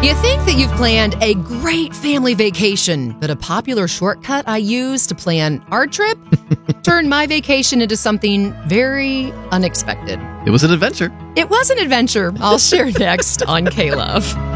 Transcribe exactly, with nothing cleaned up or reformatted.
You think that you've planned a great family vacation, but a popular shortcut I use to plan our trip turned my vacation into something very unexpected. It was an adventure. It was an adventure. I'll share next on K-Love.